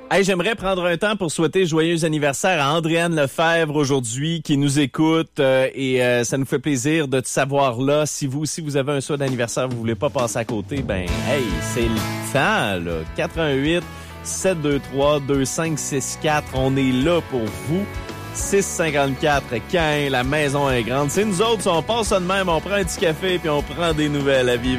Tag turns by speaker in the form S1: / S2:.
S1: Hey, j'aimerais prendre un temps pour souhaiter joyeux anniversaire à Andréane Lefebvre aujourd'hui qui nous écoute et ça nous fait plaisir de te savoir là. Si vous aussi vous avez un souhait d'anniversaire, vous voulez pas passer à côté, ben hey, c'est le temps là. 88 723 2564, on est là pour vous. 654 quand la maison est grande. C'est nous autres, on passe ça de même, on prend un petit café puis on prend des nouvelles à vivre.